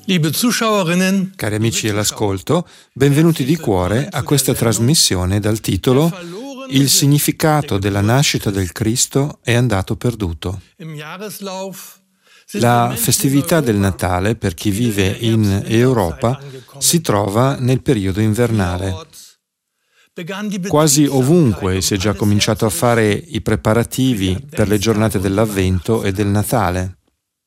Liebe Zuschauerinnen, Cari amici all'ascolto, benvenuti di cuore a questa trasmissione dal titolo Il significato della nascita del Cristo è andato perduto. La festività del Natale, per chi vive in Europa, si trova nel periodo invernale. Quasi ovunque si è già cominciato a fare i preparativi per le giornate dell'Avvento e del Natale.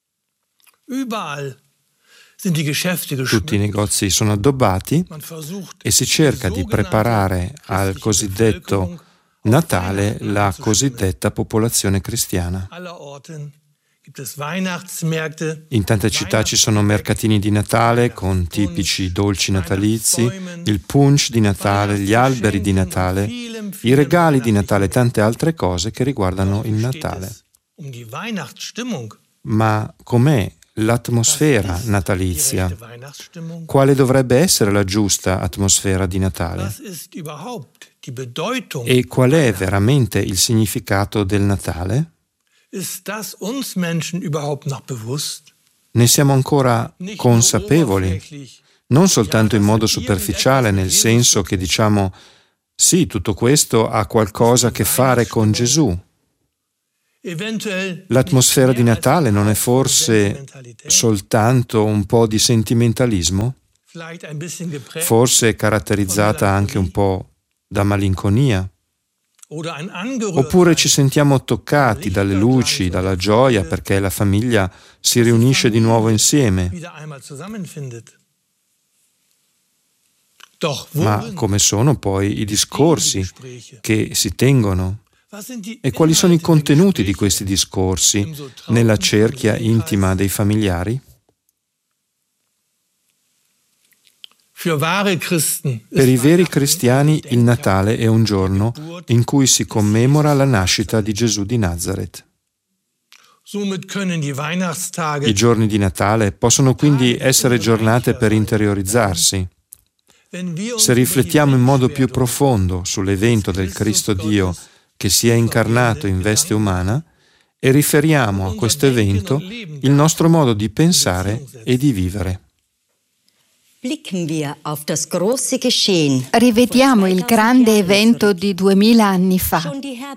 Tutti i negozi sono addobbati e si cerca di preparare al cosiddetto Natale la cosiddetta popolazione cristiana. In tante città ci sono mercatini di Natale con tipici dolci natalizi, il punch di Natale, gli alberi di Natale, i regali di Natale e tante altre cose che riguardano il Natale. Ma com'è l'atmosfera natalizia? Quale dovrebbe essere la giusta atmosfera di Natale? E qual è veramente il significato del Natale? Ne siamo ancora consapevoli? Non soltanto in modo superficiale, nel senso che diciamo sì, tutto questo ha qualcosa a che fare con Gesù. L'atmosfera di Natale non è forse soltanto un po' di sentimentalismo? Forse è caratterizzata anche un po' da malinconia? Oppure ci sentiamo toccati dalle luci, dalla gioia perché la famiglia si riunisce di nuovo insieme? Ma come sono poi i discorsi che si tengono? E quali sono i contenuti di questi discorsi nella cerchia intima dei familiari? Per i veri cristiani il Natale è un giorno in cui si commemora la nascita di Gesù di Nazareth. I giorni di Natale possono quindi essere giornate per interiorizzarsi. Se riflettiamo in modo più profondo sull'evento del Cristo Dio che si è incarnato in veste umana e riferiamo a questo evento il nostro modo di pensare e di vivere. Rivediamo il grande evento di 2000 anni fa.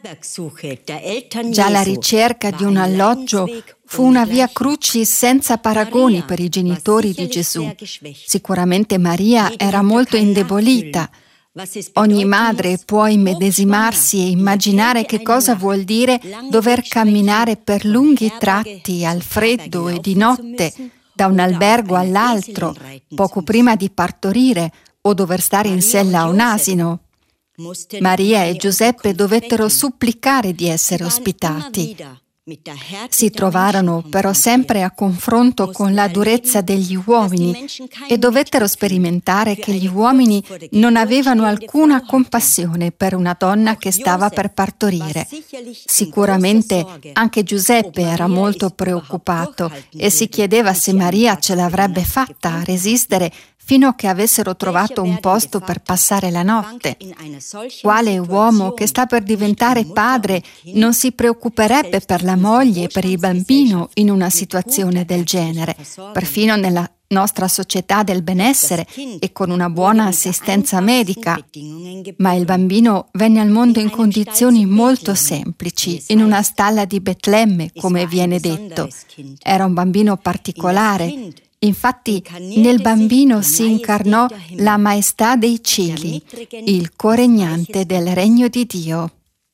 Già la ricerca di un alloggio fu una via crucis senza paragoni per i genitori di Gesù. Sicuramente Maria era molto indebolita. Ogni madre può immedesimarsi e immaginare che cosa vuol dire dover camminare per lunghi tratti al freddo e di notte, da un albergo all'altro, poco prima di partorire o dover stare in sella a un asino. Maria e Giuseppe dovettero supplicare di essere ospitati. Si trovarono però sempre a confronto con la durezza degli uomini e dovettero sperimentare che gli uomini non avevano alcuna compassione per una donna che stava per partorire. Sicuramente anche Giuseppe era molto preoccupato e si chiedeva se Maria ce l'avrebbe fatta a resistere fino a che avessero trovato un posto per passare la notte. Quale uomo che sta per diventare padre non si preoccuperebbe per la moglie e per il bambino in una situazione del genere, perfino nella nostra società del benessere e con una buona assistenza medica? Ma il bambino venne al mondo in condizioni molto semplici, in una stalla di Betlemme, come viene detto. Era un bambino particolare. Infatti nel bambino si incarnò la maestà dei cieli, il coregnante del regno di Dio.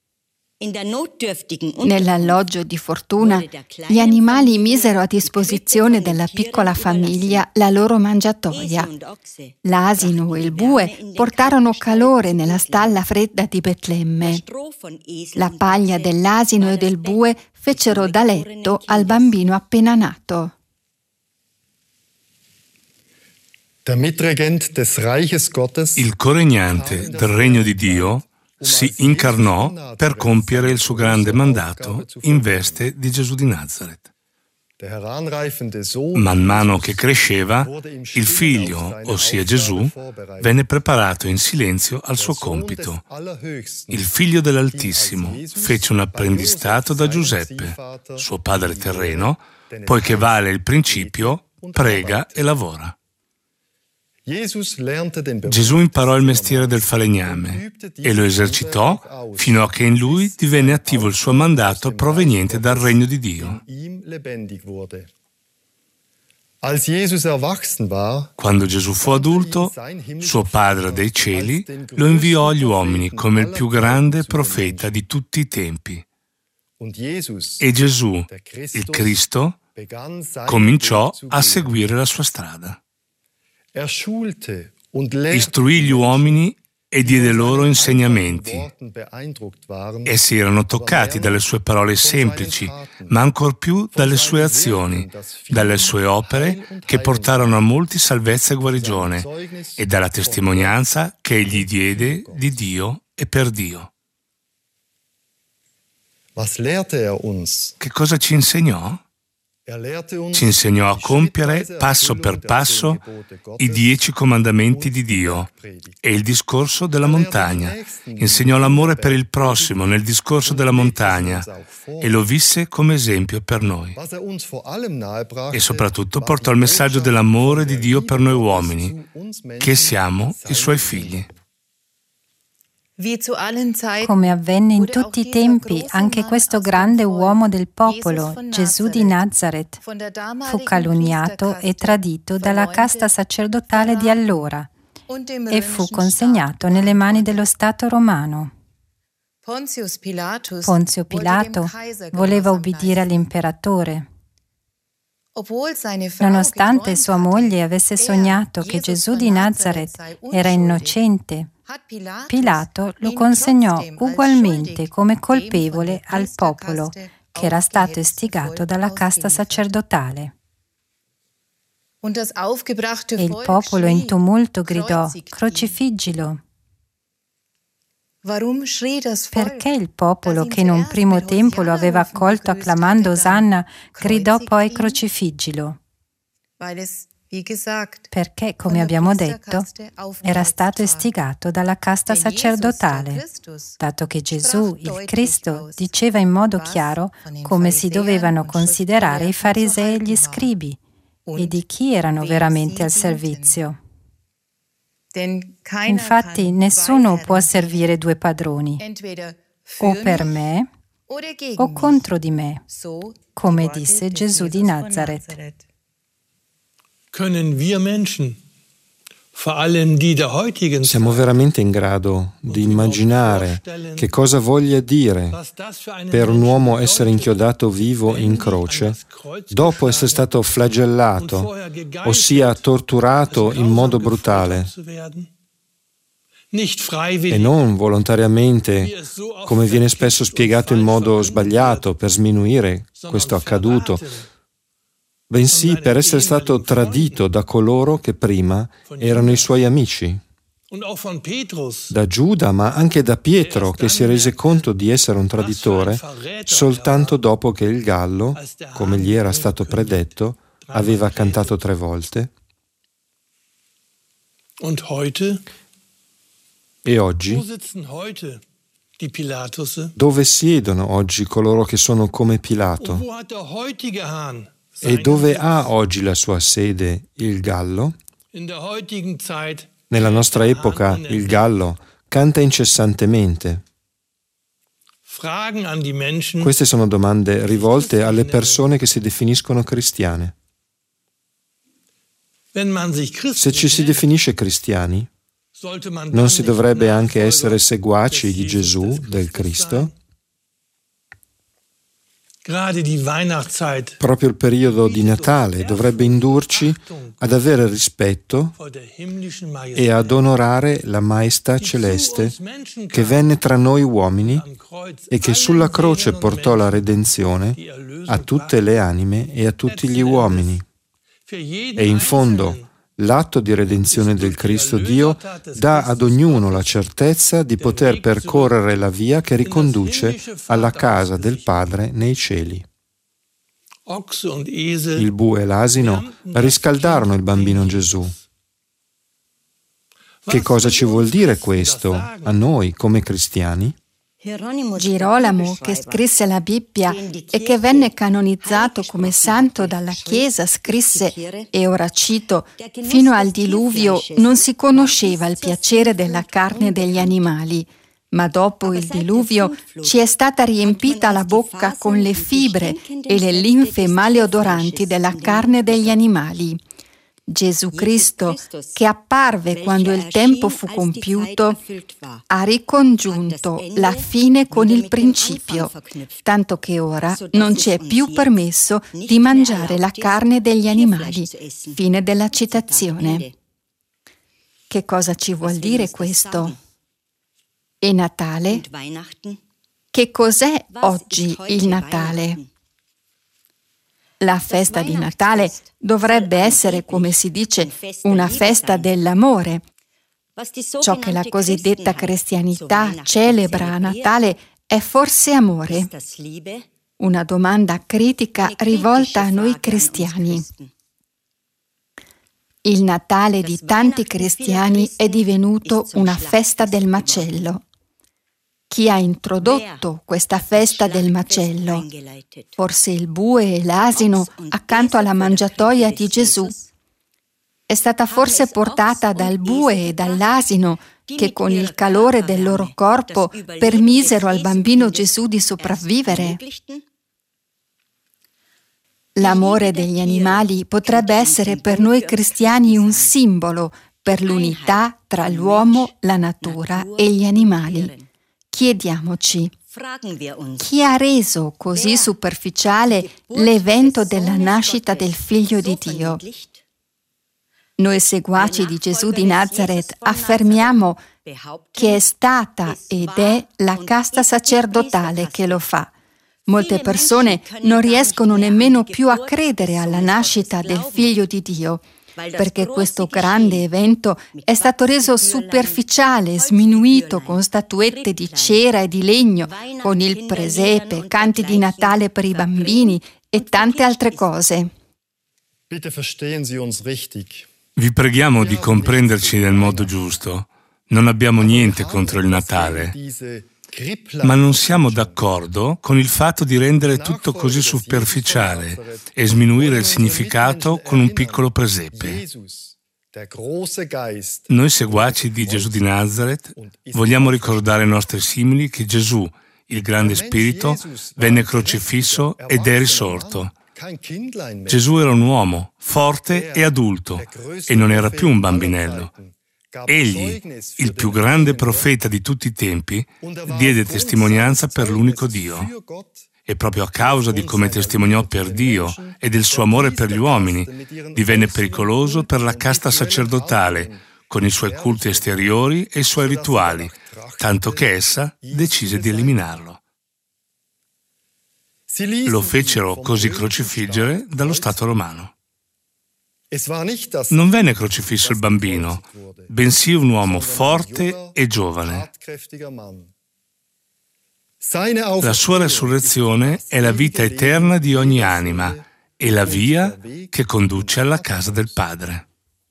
Nell'alloggio di fortuna, gli animali misero a disposizione della piccola famiglia la loro mangiatoia. L'asino e il bue portarono calore nella stalla fredda di Betlemme. La paglia dell'asino e del bue fecero da letto al bambino appena nato. Il coregnante del regno di Dio si incarnò per compiere il suo grande mandato in veste di Gesù di Nazareth. Man mano che cresceva, il figlio, ossia Gesù, venne preparato in silenzio al suo compito. Il figlio dell'Altissimo fece un apprendistato da Giuseppe, suo padre terreno, poiché vale il principio prega e lavora. Gesù imparò il mestiere del falegname e lo esercitò fino a che in lui divenne attivo il suo mandato proveniente dal regno di Dio. Quando Gesù fu adulto, suo Padre dei cieli lo inviò agli uomini come il più grande profeta di tutti i tempi. E Gesù, il Cristo, cominciò a seguire la sua strada. Istruì gli uomini e diede loro insegnamenti. Essi erano toccati dalle sue parole semplici, ma ancor più dalle sue azioni, dalle sue opere che portarono a molti salvezza e guarigione, e dalla testimonianza che egli diede di Dio e per Dio. Che cosa ci insegnò? Ci insegnò a compiere passo per passo i 10 comandamenti di Dio e il discorso della montagna. Insegnò l'amore per il prossimo nel discorso della montagna e lo visse come esempio per noi. E soprattutto portò il messaggio dell'amore di Dio per noi uomini, che siamo i suoi figli. Come avvenne in tutti i tempi, anche questo grande uomo del popolo, Gesù di Nazaret, fu calunniato e tradito dalla casta sacerdotale di allora e fu consegnato nelle mani dello Stato romano. Ponzio Pilato voleva ubbidire all'imperatore. Nonostante sua moglie avesse sognato che Gesù di Nazaret era innocente, Pilato lo consegnò ugualmente come colpevole al popolo che era stato istigato dalla casta sacerdotale. E il popolo in tumulto gridò: «Crocifiggilo!» Perché il popolo, che in un primo tempo lo aveva accolto acclamando Osanna, gridò poi «Crocifiggilo»? Perché, come abbiamo detto, era stato istigato dalla casta sacerdotale, dato che Gesù, il Cristo, diceva in modo chiaro come si dovevano considerare i farisei e gli scribi e di chi erano veramente al servizio. Infatti, nessuno può servire 2 padroni, o per me o contro di me, come disse Gesù di Nazaret. Siamo veramente in grado di immaginare che cosa voglia dire per un uomo essere inchiodato vivo in croce dopo essere stato flagellato, ossia torturato in modo brutale, e non volontariamente, come viene spesso spiegato in modo sbagliato per sminuire questo accaduto, bensì per essere stato tradito da coloro che prima erano i suoi amici, da Giuda, ma anche da Pietro, che si rese conto di essere un traditore soltanto dopo che il gallo, come gli era stato predetto, aveva cantato 3 volte. E oggi? Dove siedono oggi coloro che sono come Pilato? E dove ha oggi la sua sede il gallo? Nella nostra epoca il gallo canta incessantemente. Queste sono domande rivolte alle persone che si definiscono cristiane. Se ci si definisce cristiani, non si dovrebbe anche essere seguaci di Gesù, del Cristo? Proprio il periodo di Natale dovrebbe indurci ad avere rispetto e ad onorare la Maestà Celeste che venne tra noi uomini e che sulla croce portò la redenzione a tutte le anime e a tutti gli uomini. E in fondo, l'atto di redenzione del Cristo Dio dà ad ognuno la certezza di poter percorrere la via che riconduce alla casa del Padre nei cieli. Il bue e l'asino riscaldarono il bambino Gesù. Che cosa ci vuol dire questo a noi come cristiani? Girolamo, che scrisse la Bibbia e che venne canonizzato come santo dalla Chiesa, scrisse, e ora cito, «Fino al diluvio non si conosceva il piacere della carne degli animali, ma dopo il diluvio ci è stata riempita la bocca con le fibre e le linfe maleodoranti della carne degli animali». Gesù Cristo, che apparve quando il tempo fu compiuto, ha ricongiunto la fine con il principio, tanto che ora non ci è più permesso di mangiare la carne degli animali. Fine della citazione. Che cosa ci vuol dire questo? E Natale? Che cos'è oggi il Natale? La festa di Natale dovrebbe essere, come si dice, una festa dell'amore. Ciò che la cosiddetta cristianità celebra a Natale è forse amore? Una domanda critica rivolta a noi cristiani. Il Natale di tanti cristiani è divenuto una festa del macello. Chi ha introdotto questa festa del macello? Forse il bue e l'asino accanto alla mangiatoia di Gesù. È stata forse portata dal bue e dall'asino che con il calore del loro corpo permisero al bambino Gesù di sopravvivere. L'amore degli animali potrebbe essere per noi cristiani un simbolo per l'unità tra l'uomo, la natura e gli animali. Chiediamoci, chi ha reso così superficiale l'evento della nascita del Figlio di Dio? Noi seguaci di Gesù di Nazaret affermiamo che è stata ed è la casta sacerdotale che lo fa. Molte persone non riescono nemmeno più a credere alla nascita del Figlio di Dio, perché questo grande evento è stato reso superficiale, sminuito con statuette di cera e di legno, con il presepe, canti di Natale per i bambini e tante altre cose. Vi preghiamo di comprenderci nel modo giusto. Non abbiamo niente contro il Natale, ma non siamo d'accordo con il fatto di rendere tutto così superficiale e sminuire il significato con un piccolo presepe. Noi seguaci di Gesù di Nazaret vogliamo ricordare ai nostri simili che Gesù, il grande spirito, venne crocifisso ed è risorto. Gesù era un uomo forte e adulto e non era più un bambinello. Egli, il più grande profeta di tutti i tempi, diede testimonianza per l'unico Dio. E proprio a causa di come testimoniò per Dio e del suo amore per gli uomini, divenne pericoloso per la casta sacerdotale, con i suoi culti esteriori e i suoi rituali, tanto che essa decise di eliminarlo. Lo fecero così crocifiggere dallo Stato romano. Non venne crocifisso il bambino, bensì un uomo forte e giovane. La sua resurrezione è la vita eterna di ogni anima e la via che conduce alla casa del Padre.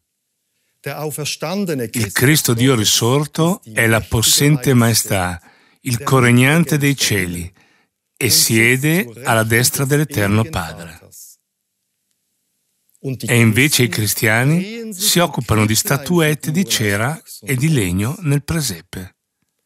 Il Cristo Dio risorto è la possente maestà, il coregnante dei cieli, e siede alla destra dell'Eterno Padre. E invece i cristiani si occupano di statuette di cera e di legno nel presepe.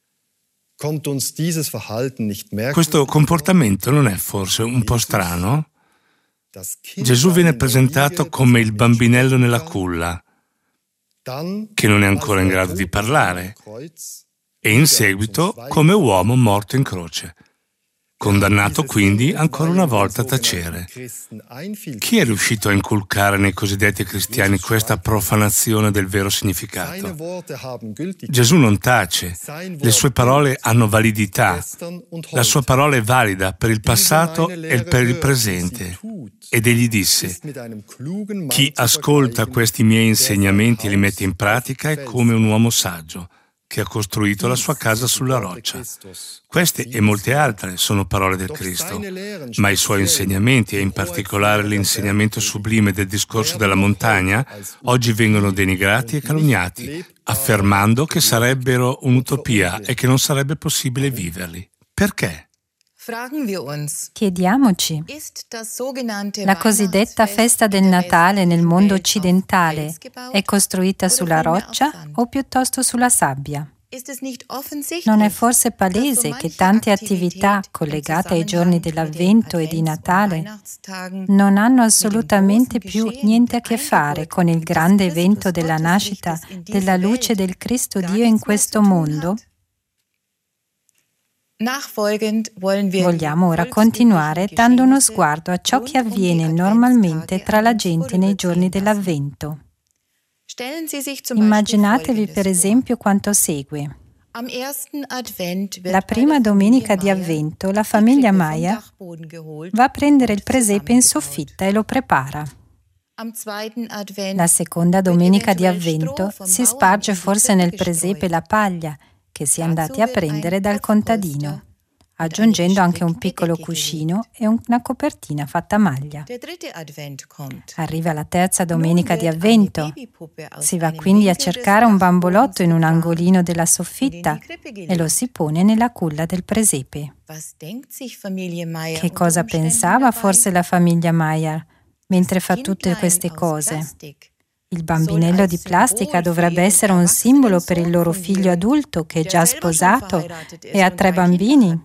Questo comportamento non è forse un po' strano? Gesù viene presentato come il bambinello nella culla, che non è ancora in grado di parlare, e in seguito come uomo morto in croce. Condannato quindi ancora una volta a tacere. Chi è riuscito a inculcare nei cosiddetti cristiani questa profanazione del vero significato? Gesù non tace, le sue parole hanno validità, la sua parola è valida per il passato e per il presente. Ed egli disse: chi ascolta questi miei insegnamenti e li mette in pratica è come un uomo saggio, che ha costruito la sua casa sulla roccia. Queste e molte altre sono parole del Cristo, ma i suoi insegnamenti, e in particolare l'insegnamento sublime del discorso della montagna, oggi vengono denigrati e calunniati, affermando che sarebbero un'utopia e che non sarebbe possibile viverli. Perché? Chiediamoci, la cosiddetta festa del Natale nel mondo occidentale è costruita sulla roccia o piuttosto sulla sabbia? Non è forse palese che tante attività collegate ai giorni dell'Avvento e di Natale non hanno assolutamente più niente a che fare con il grande evento della nascita della luce del Cristo Dio in questo mondo? Vogliamo ora continuare dando uno sguardo a ciò che avviene normalmente tra la gente nei giorni dell'Avvento. Immaginatevi per esempio quanto segue. La prima domenica di Avvento la famiglia Meyer va a prendere il presepe in soffitta e lo prepara. La seconda domenica di Avvento si sparge forse nel presepe la paglia che si è andati a prendere dal contadino, aggiungendo anche un piccolo cuscino e una copertina fatta a maglia. Arriva la terza domenica di Avvento. Si va quindi a cercare un bambolotto in un angolino della soffitta e lo si pone nella culla del presepe. Che cosa pensava forse la famiglia Meyer mentre fa tutte queste cose? Il bambinello di plastica dovrebbe essere un simbolo per il loro figlio adulto che è già sposato e ha 3 bambini.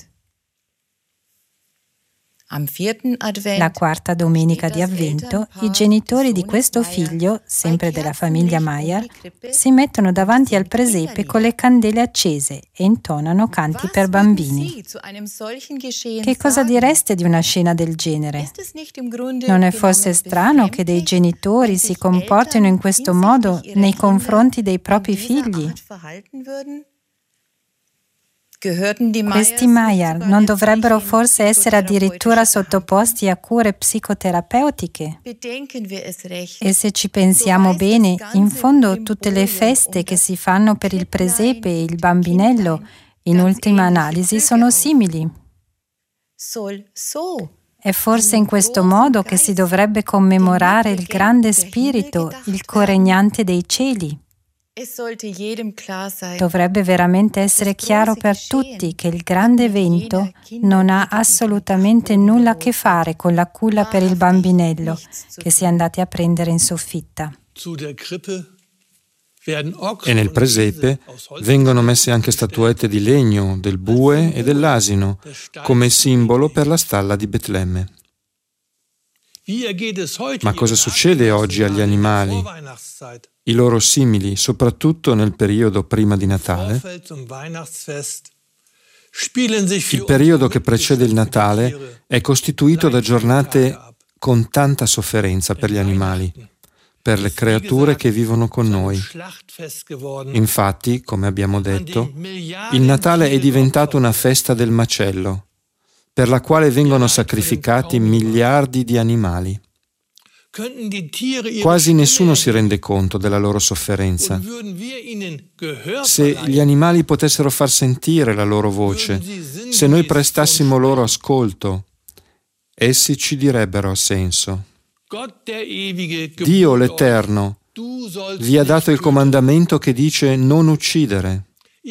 La quarta domenica di Avvento, i genitori di questo figlio, sempre della famiglia Meyer, si mettono davanti al presepe con le candele accese e intonano canti per bambini. Che cosa direste di una scena del genere? Non è forse strano che dei genitori si comportino in questo modo nei confronti dei propri figli? Questi Meyer non dovrebbero forse essere addirittura sottoposti a cure psicoterapeutiche? E se ci pensiamo bene, in fondo tutte le feste che si fanno per il presepe e il bambinello, in ultima analisi, sono simili. È forse in questo modo che si dovrebbe commemorare il grande spirito, il coregnante dei cieli. Dovrebbe veramente essere chiaro per tutti che il grande evento non ha assolutamente nulla a che fare con la culla per il bambinello che si è andati a prendere in soffitta. E nel presepe vengono messe anche statuette di legno, del bue e dell'asino, come simbolo per la stalla di Betlemme. Ma cosa succede oggi agli animali? I loro simili, soprattutto nel periodo prima di Natale? Il periodo che precede il Natale è costituito da giornate con tanta sofferenza per gli animali, per le creature che vivono con noi. Infatti, come abbiamo detto, il Natale è diventato una festa del macello, per la quale vengono sacrificati miliardi di animali. Quasi nessuno si rende conto della loro sofferenza. Se gli animali potessero far sentire la loro voce, se noi prestassimo loro ascolto, essi ci direbbero senso. Dio l'Eterno vi ha dato il comandamento che dice non uccidere.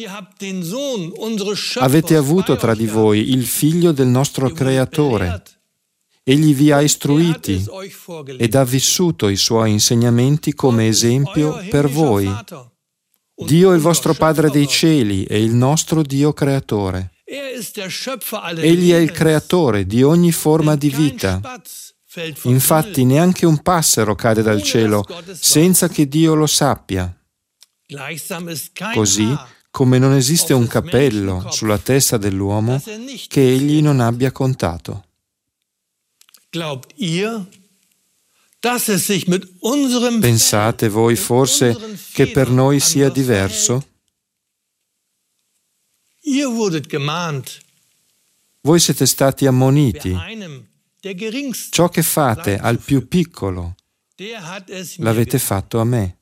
Avete avuto tra di voi il figlio del nostro Creatore. Egli vi ha istruiti ed ha vissuto i suoi insegnamenti come esempio per voi. Dio è il vostro Padre dei cieli e il nostro Dio creatore. Egli è il creatore di ogni forma di vita. Infatti neanche un passero cade dal cielo senza che Dio lo sappia. Così come non esiste un capello sulla testa dell'uomo che egli non abbia contato. Pensate voi forse che per noi sia diverso? Voi siete stati ammoniti. Ciò che fate al più piccolo, l'avete fatto a me.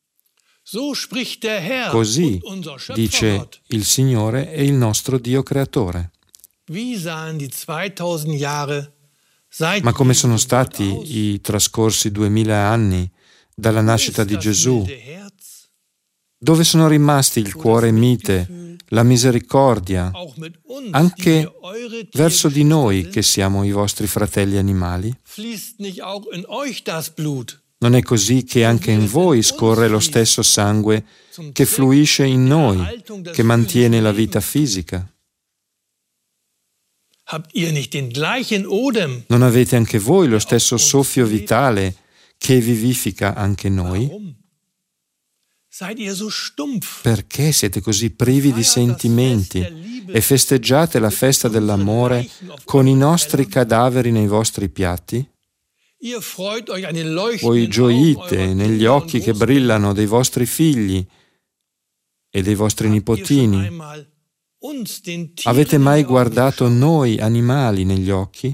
Così dice il Signore e il nostro Dio creatore. Ma come sono stati i trascorsi 2000 anni dalla nascita di Gesù? Dove sono rimasti il cuore mite, la misericordia, anche verso di noi che siamo i vostri fratelli animali? Non è così che anche in voi scorre lo stesso sangue che fluisce in noi, che mantiene la vita fisica? Non avete anche voi lo stesso soffio vitale che vivifica anche noi? Perché siete così privi di sentimenti e festeggiate la festa dell'amore con i nostri cadaveri nei vostri piatti? Voi gioite negli occhi che brillano dei vostri figli e dei vostri nipotini. Avete mai guardato noi animali negli occhi?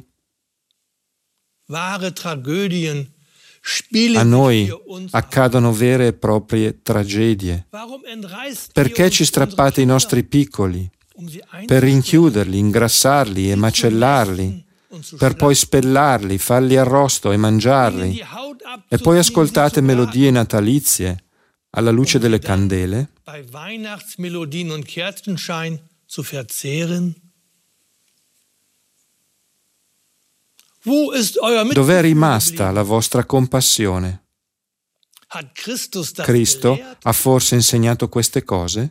A noi accadono vere e proprie tragedie. Perché ci strappate i nostri piccoli? Per rinchiuderli, ingrassarli e macellarli, per poi spellarli, farli arrosto e mangiarli. E poi ascoltate melodie natalizie alla luce delle candele? Dov'è rimasta la vostra compassione? Cristo ha forse insegnato queste cose?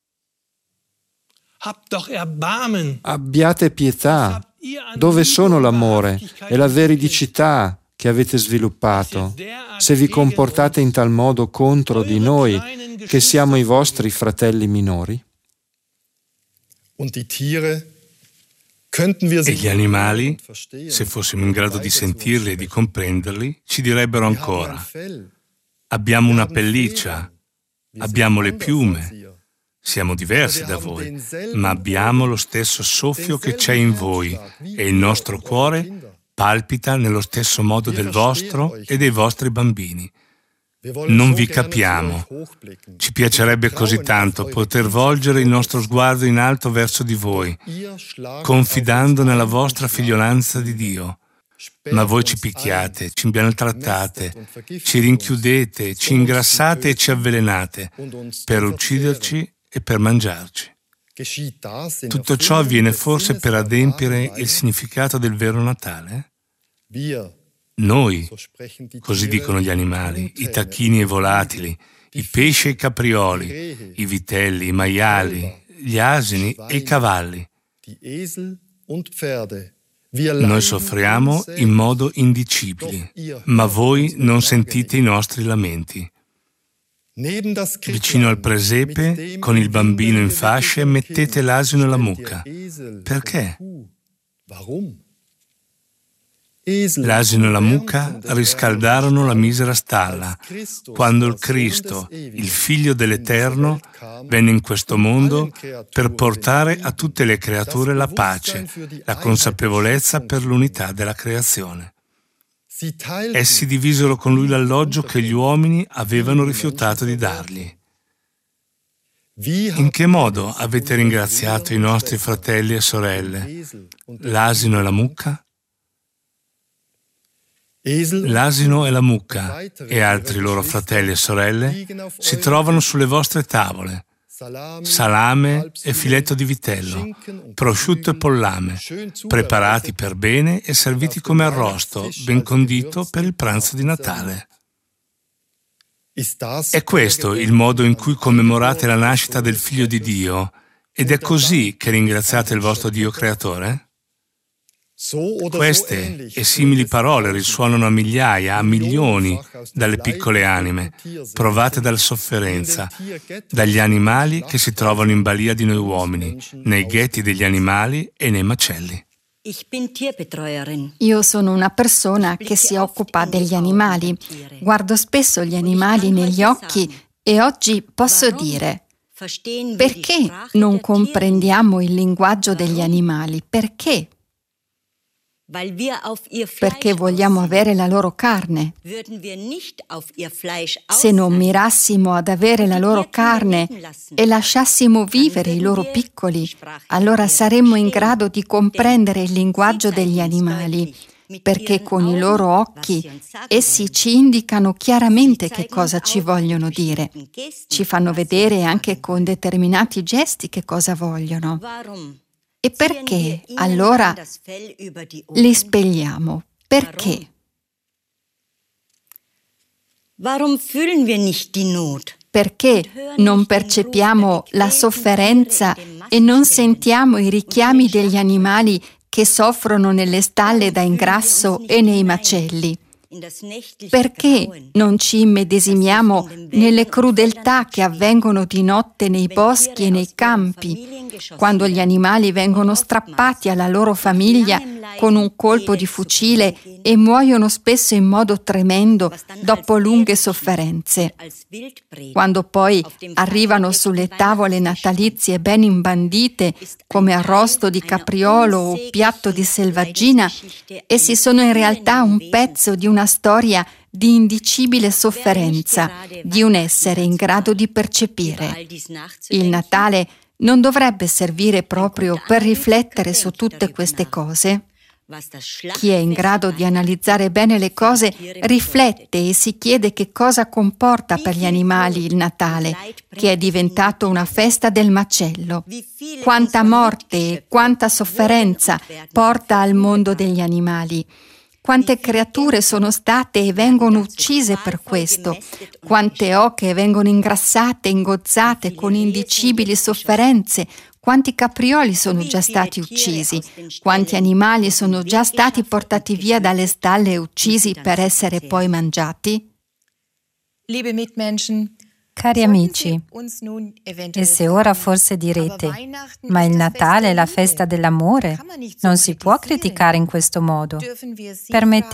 Abbiate pietà. Dove sono l'amore e la veridicità che avete sviluppato, se vi comportate in tal modo contro di noi, che siamo i vostri fratelli minori? E gli animali, se fossimo in grado di sentirli e di comprenderli, ci direbbero ancora: abbiamo una pelliccia, abbiamo le piume, siamo diversi da voi, ma abbiamo lo stesso soffio che c'è in voi e il nostro cuore palpita nello stesso modo del vostro e dei vostri bambini. Non vi capiamo. Ci piacerebbe così tanto poter volgere il nostro sguardo in alto verso di voi, confidando nella vostra figliolanza di Dio. Ma voi ci picchiate, ci maltrattate, ci rinchiudete, ci ingrassate e ci avvelenate per ucciderci e per mangiarci. Tutto ciò avviene forse per adempiere il significato del vero Natale? Noi, così dicono gli animali, i tacchini e i volatili, i pesci e i caprioli, i vitelli, i maiali, gli asini e i cavalli. Noi soffriamo in modo indicibile, ma voi non sentite i nostri lamenti. Vicino al presepe, con il bambino in fasce, mettete l'asino e la mucca. Perché? L'asino e la mucca riscaldarono la misera stalla quando il Cristo, il Figlio dell'Eterno, venne in questo mondo per portare a tutte le creature la pace, la consapevolezza per l'unità della creazione. Essi divisero con lui l'alloggio che gli uomini avevano rifiutato di dargli. In che modo avete ringraziato i nostri fratelli e sorelle, l'asino e la mucca? L'asino e la mucca e altri loro fratelli e sorelle si trovano sulle vostre tavole, salame e filetto di vitello, prosciutto e pollame, preparati per bene e serviti come arrosto, ben condito per il pranzo di Natale. È questo il modo in cui commemorate la nascita del Figlio di Dio ed è così che ringraziate il vostro Dio Creatore? Queste e simili parole risuonano a migliaia, a milioni dalle piccole anime, provate dalla sofferenza, dagli animali che si trovano in balia di noi uomini, nei ghetti degli animali e nei macelli. Io sono una persona che si occupa degli animali. Guardo spesso gli animali negli occhi e oggi posso dire: perché non comprendiamo il linguaggio degli animali? Perché? Perché vogliamo avere la loro carne. Se non mirassimo ad avere la loro carne e lasciassimo vivere i loro piccoli, allora saremmo in grado di comprendere il linguaggio degli animali. perché con i loro occhi essi ci indicano chiaramente che cosa ci vogliono dire. Ci fanno vedere anche con determinati gesti che cosa vogliono. E perché allora li spelliamo? Perché? Perché non percepiamo la sofferenza e non sentiamo i richiami degli animali che soffrono nelle stalle da ingrasso e nei macelli? Perché non ci immedesimiamo nelle crudeltà che avvengono di notte nei boschi e nei campi, quando gli animali vengono strappati alla loro famiglia con un colpo di fucile e muoiono spesso in modo tremendo dopo lunghe sofferenze? Quando poi arrivano sulle tavole natalizie ben imbandite come arrosto di capriolo o piatto di selvaggina, essi sono in realtà un pezzo di una storia di indicibile sofferenza di un essere in grado di percepire. Il Natale non dovrebbe servire proprio per riflettere su tutte queste cose? Chi è in grado di analizzare bene le cose riflette e si chiede che cosa comporta per gli animali il Natale, che è diventato una festa del macello. Quanta morte e quanta sofferenza porta al mondo degli animali. Quante creature sono state e vengono uccise per questo, quante oche vengono ingrassate e ingozzate con indicibili sofferenze, quanti caprioli sono già stati uccisi, quanti animali sono già stati portati via dalle stalle e uccisi per essere poi mangiati? Cari amici, e se ora forse direte, ma il Natale è la festa dell'amore, non si può criticare in questo modo. Permettete